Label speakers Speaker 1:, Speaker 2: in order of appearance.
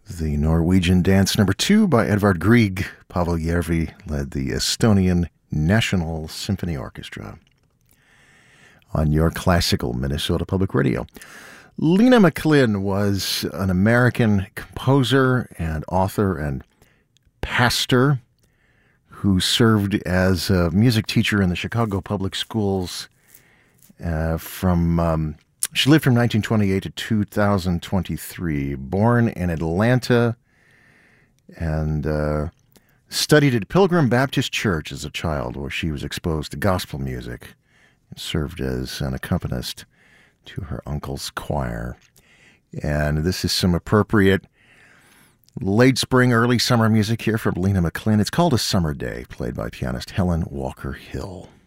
Speaker 1: The Norwegian Dance Number 2 by Edvard Grieg. Pavel Järvi led the Estonian National Symphony Orchestra. On your classical Minnesota Public Radio. Lena McLin was an American composer and author and pastor who served as a music teacher in the Chicago Public Schools she lived from 1928 to 2023. Born in Atlanta and studied at Pilgrim Baptist Church as a child, where she was exposed to gospel music and served as an accompanist to her uncle's choir. And this is some appropriate late spring, early summer music here from Lena McLin. It's called A Summer Day, played by pianist Helen Walker Hill.